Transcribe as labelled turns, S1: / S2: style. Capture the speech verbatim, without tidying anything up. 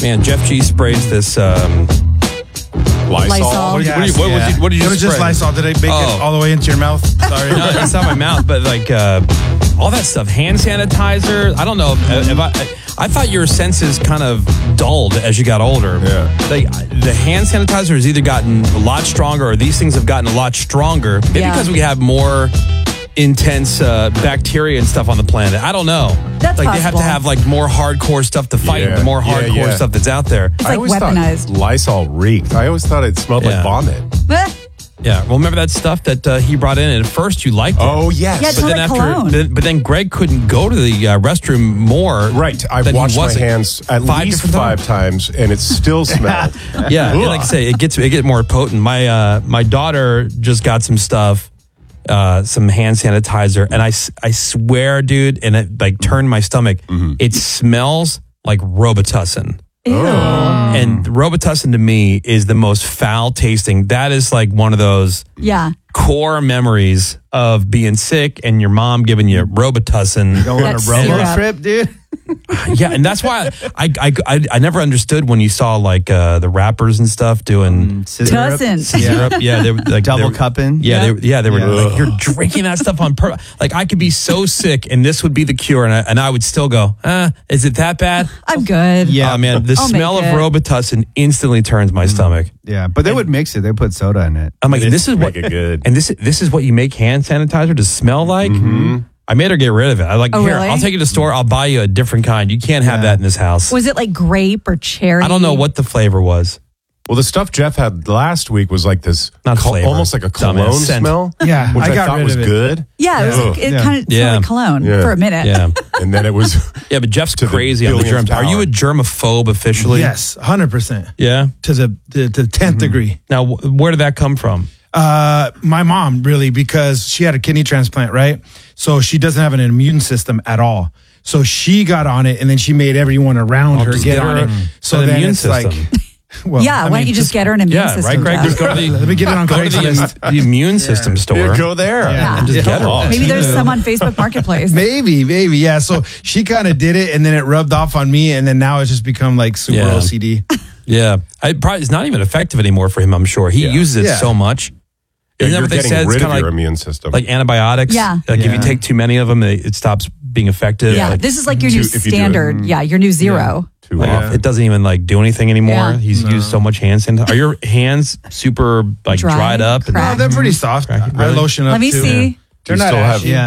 S1: Man, Jeff G sprays this. Um,
S2: Lysol.
S3: Lysol.
S1: What did,
S4: Yes,
S1: what did, what,
S4: yeah.
S1: what did, what did you
S4: It was just
S1: spray?
S4: Lysol. Did I bake
S1: Oh.
S4: it all the way into your mouth? Sorry.
S1: No, it's not my mouth, but like uh, all that stuff. Hand sanitizer. I don't know. If, if I, I thought your senses kind of dulled as you got older.
S2: Yeah.
S1: Like, the hand sanitizer has either gotten a lot stronger or these things have gotten a lot stronger. Maybe
S3: Yeah.
S1: because we have more intense uh, bacteria and stuff on the planet. I don't know.
S3: That's
S1: like they have to
S3: possible.
S1: have like more hardcore stuff to fight
S2: Yeah.
S1: the more
S2: Yeah,
S1: hardcore
S2: yeah.
S1: stuff that's out there.
S3: It's
S2: I
S3: like
S2: always
S3: weaponized.
S2: thought Lysol reeked. I always thought it smelled
S1: Yeah.
S2: like vomit.
S3: Eh.
S1: Yeah. Well, remember that stuff that uh, he brought in, and at first you liked it.
S2: Oh, yes.
S3: Yeah, it's
S1: But
S3: like
S1: then after,
S3: cologne.
S1: but, but then Greg couldn't go to the uh, restroom more.
S2: Right. I've
S1: than he
S2: washed my
S1: wasn't.
S2: hands at
S1: Five
S2: least
S1: different
S2: five times, and it still smelled.
S1: Yeah, and like I say, it gets it get more potent. My uh, my daughter just got some stuff, uh, some hand sanitizer, and I, s- I swear, dude, and it like turned my stomach. It smells like Robitussin.
S3: Ew.
S1: And Robitussin to me is the most foul tasting. That is like one of those
S3: Yeah.
S1: core memories of being sick and your mom giving you Robitussin.
S4: Go on a
S3: That's
S4: robo
S3: syrup.
S4: trip, dude.
S1: Yeah, and that's why I I, I I never understood when you saw like uh, the rappers and stuff doing
S3: Tussin.
S1: syrup. Yeah, they were like
S5: Double
S1: they were-
S5: cupping.
S1: Yeah,
S3: Yep.
S1: they, yeah, they were
S4: Yeah.
S1: like, you're drinking that stuff on purpose. Like, I could be so sick, and this would be the cure, and I, and I would still go, uh, is it that bad?
S3: I'm good.
S5: Yeah.
S1: Oh, man, the
S3: I'll
S1: smell of
S3: make it.
S1: Robitussin instantly turns my stomach.
S5: Yeah, but they would mix it. They put soda in it.
S1: I'm like,
S2: It
S1: this is what,
S2: make it good.
S1: and this this is what you make hand sanitizer to smell like. I made her get rid of it. I like,
S3: Oh,
S1: here,
S3: really?
S1: I'll take you to the store. I'll buy you a different kind. You can't have
S5: Yeah.
S1: that in this house.
S3: Was it like grape or cherry?
S1: I don't know what the flavor was.
S2: Well, the stuff Jeff had last week was like this,
S1: Not
S2: col-
S1: flavor.
S2: almost like a
S1: Dumbass
S2: cologne
S1: scent.
S2: smell.
S4: Yeah,
S2: which
S4: I
S2: I,
S4: got
S2: thought
S4: rid
S2: was
S4: of it.
S2: good.
S3: Yeah, it, was like, it
S4: Yeah.
S3: kind of smelled
S1: Yeah.
S3: like cologne
S2: Yeah.
S3: for a minute.
S1: Yeah,
S2: And then it was
S1: yeah, but Jeff's
S2: To the
S1: crazy on the
S2: billionth
S1: germs. Are you a germaphobe officially?
S4: Yes, one hundred percent.
S1: Yeah.
S4: To the, the, to the tenth degree.
S1: Now, wh- where did that come from?
S4: Uh, my mom, really, because she had a kidney transplant, right? So she doesn't have an immune system at all. So she got on it, and then she made everyone around
S1: Oh,
S4: her
S1: just
S4: get
S1: get
S4: on
S1: her
S4: it. So
S1: an
S4: then
S1: immune
S4: it's
S1: system.
S4: like, well,
S3: yeah,
S4: I
S3: why
S4: mean,
S3: don't you just, get her an immune
S1: Yeah,
S3: system?
S1: right, Greg?
S3: Jeff?
S1: Just go to the,
S4: Let me get it on
S1: go to the,
S4: Craigslist.
S1: the immune system store.
S2: Yeah, go there.
S3: Yeah.
S1: And just get her.
S4: on.
S3: Maybe there's
S4: Yeah.
S3: some on Facebook Marketplace.
S4: Maybe, maybe, yeah. So she kind of did it, and then it rubbed off on me, and then now it's just become like super
S1: Yeah.
S4: O C D.
S1: Yeah, I, probably it's not even effective anymore for him. I'm sure he
S2: Yeah.
S1: uses it
S4: Yeah.
S1: so much.
S2: Yeah,
S1: Isn't that
S2: you're
S1: what they
S2: getting
S1: said? It's
S2: rid of
S1: kinda
S2: your
S1: like,
S2: immune system.
S1: like antibiotics.
S3: Yeah.
S1: Like if you
S4: Yeah.
S1: take too many of them, it, it stops being effective.
S3: Yeah,
S1: Like,
S3: this is like your new
S2: Two- if you do it-
S3: standard. Yeah, your new zero.
S2: Too
S1: like,
S2: often.
S1: it doesn't even like do anything anymore.
S3: Yeah.
S1: He's used so much hand sanitizer. Are your hands super like
S3: Dry,
S1: dried up?
S4: No,
S3: cracked.
S4: they're pretty soft.
S1: Cracky,
S4: I
S1: really?
S4: lotion up
S3: Let me
S4: too.
S3: see.
S2: Do you
S4: They're not
S2: still have
S4: ashy.
S5: Yeah.